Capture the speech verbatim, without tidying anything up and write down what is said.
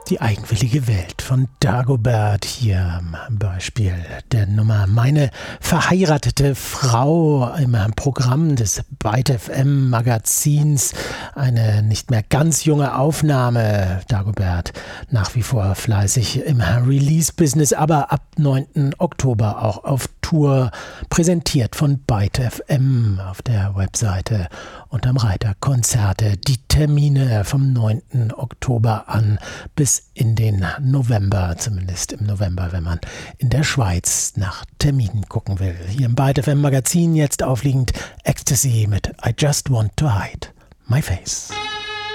Die eigenwillige Welt von Dagobert hier am Beispiel der Nummer Meine verheiratete Frau im Programm des Byte F M Magazins. Eine nicht mehr ganz junge Aufnahme. Dagobert nach wie vor fleißig im Release-Business, aber ab neunten Oktober auch auf Tour, präsentiert von Byte F M auf der Webseite unterm Reiter Konzerte. Die Termine vom neunten Oktober an bis in den November, zumindest im November, wenn man in der Schweiz nach Terminen gucken will. Hier im Byte F M Magazin jetzt aufliegend Ecstasy mit I Just Want to Hide My Face.